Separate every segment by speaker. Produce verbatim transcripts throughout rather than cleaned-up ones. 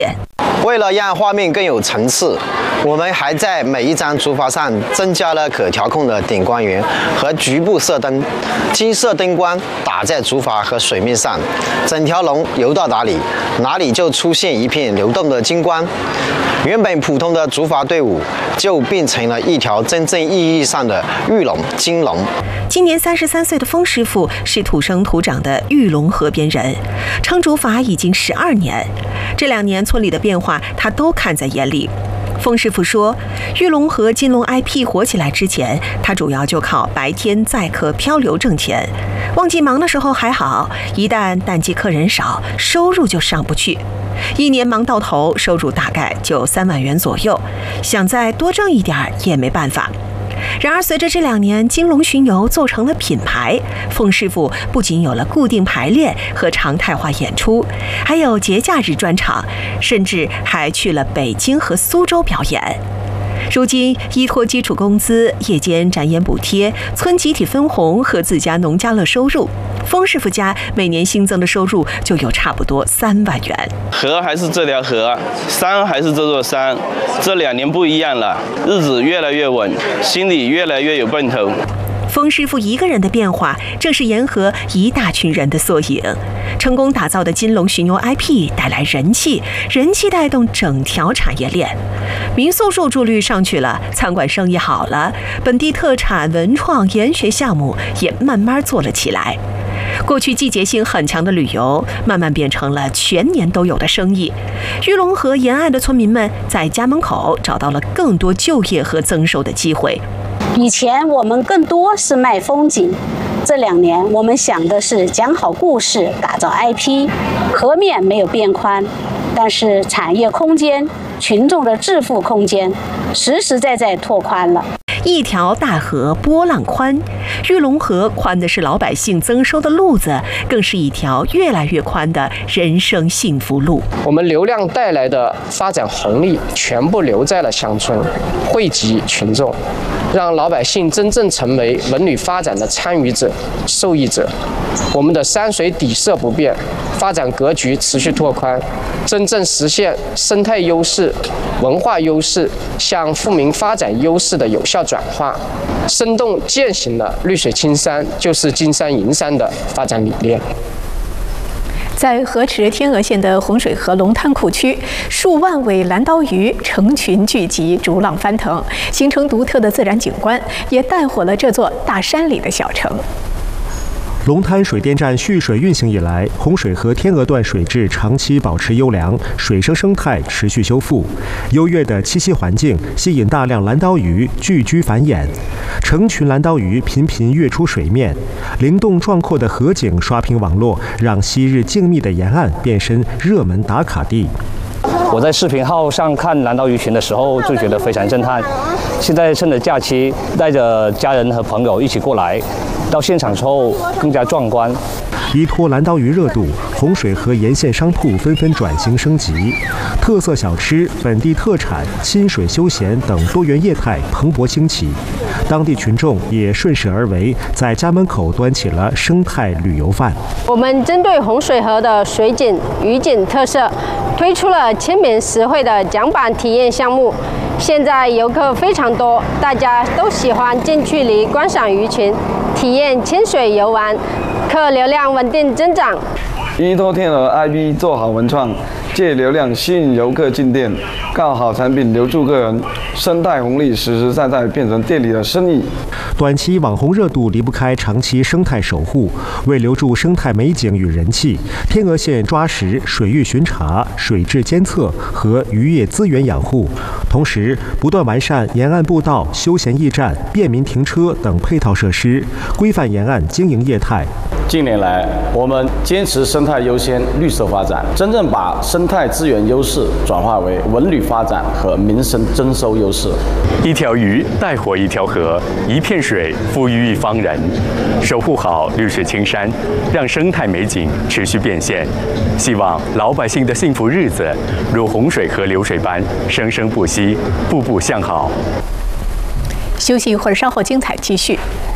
Speaker 1: 为了让画面更有层次，我们还在每一张竹筏上增加了可调控的点光源和局部射灯，金色灯光打在竹筏和水面上，整条龙游到哪里，哪里就出现一片流动的金光。原本普通的竹筏队伍就变成了一条真正意义上的玉龙金龙。
Speaker 2: 今年三十三岁的封师傅是土生土长的玉龙河边人，撑竹筏已经十二年，这两年村里的变化他都看在眼里。封师傅说，玉龙和金龙 I P 火起来之前，他主要就靠白天载客漂流挣钱，旺季忙的时候还好，一旦淡季客人少，收入就上不去。一年忙到头，收入大概就三万元左右，想再多挣一点也没办法。然而，随着这两年金龙巡游做成了品牌，封师傅不仅有了固定排练和常态化演出，还有节假日专场，甚至还去了北京和苏州表演。如今依托基础工资、夜间展演补贴、村集体分红和自家农家乐收入，封师傅家每年新增的收入就有差不多三万元。
Speaker 3: 河还是这条河，山还是这座山，这两年不一样了，日子越来越稳，心里越来越有奔头。
Speaker 2: 封师傅一个人的变化，正是沿河一大群人的缩影。成功打造的金龙巡游 I P 带来人气，人气带动整条产业链，民宿入住率上去了，餐馆生意好了，本地特产、文创、研学项目也慢慢做了起来。过去季节性很强的旅游，慢慢变成了全年都有的生意。玉龙河沿岸的村民们在家门口找到了更多就业和增收的机会。
Speaker 4: 以前我们更多是卖风景，这两年我们想的是讲好故事，打造 I P。河面没有变宽，但是产业空间、群众的致富空间实实在在拓宽了。
Speaker 2: 一条大河波浪宽，玉龙河宽的是老百姓增收的路子，更是一条越来越宽的人生幸福路。
Speaker 5: 我们流量带来的发展红利全部留在了乡村，惠及群众，让老百姓真正成为文旅发展的参与者、受益者。我们的山水底色不变，发展格局持续拓宽，真正实现生态优势、文化优势向富民发展优势的有效转化，生动践行了绿水青山就是金山银山的发展理念。
Speaker 6: 在河池天鹅县的洪水河龙滩库区，数万尾蓝刀鱼成群聚集，逐浪翻腾，形成独特的自然景观，也带火了这座大山里的小城。
Speaker 7: 龙滩水电站蓄水运行以来，洪水河天鹅段水质长期保持优良，水生生态持续修复，优越的栖息环境吸引大量蓝刀鱼聚居繁衍，成群蓝刀鱼频频跃出水面，灵动壮阔的河景刷屏网络，让昔日静谧的沿岸变身热门打卡地。
Speaker 8: 我在视频号上看蓝刀鱼群的时候，就觉得非常震撼。现在趁着假期，带着家人和朋友一起过来，到现场之后更加壮观。
Speaker 7: 依托蓝刀鱼热度，洪水河沿线商铺纷纷转型升级，特色小吃、本地特产、亲水休闲等多元业态蓬勃兴起。当地群众也顺势而为，在家门口端起了生态旅游饭。
Speaker 9: 我们针对洪水河的水景、鱼景特色，推出了亲民实惠的桨板体验项目。现在游客非常多，大家都喜欢近距离观赏鱼群，体验清水游玩，客流量稳定增长。
Speaker 10: 依托天鹅 I P 做好文创，借流量吸引游客进店，靠好产品留住客人，生态红利实实在在变成店里的生意。
Speaker 7: 短期网红热度离不开长期生态守护，为留住生态美景与人气，天鹅县抓实水域巡查、水质监测和渔业资源养护，同时不断完善沿岸步道、休闲驿站、便民停车等配套设施，规范沿岸经营业态。
Speaker 11: 近年来，我们坚持生态优先、绿色发展，真正把生态资源优势转化为文旅发展和民生增收优势。
Speaker 12: 一条鱼带活一条河，一片水富裕一方人。守护好绿水青山，让生态美景持续变现。希望老百姓的幸福日子如洪水河流水般生生不息，步步向好。
Speaker 6: 休息一会儿，稍后精彩继续。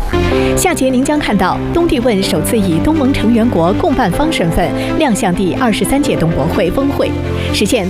Speaker 6: 下节您将看到东帝汶首次以东盟成员国共办方身份亮相第二十三届东博会峰会，实现